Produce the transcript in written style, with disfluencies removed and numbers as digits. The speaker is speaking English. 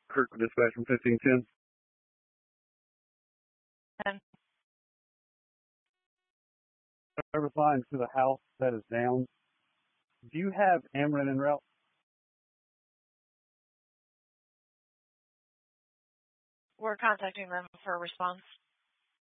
Kirk, dispatch from 1510. And Service line to the house that is down. Do you have Ameren en route? we're contacting them for a response.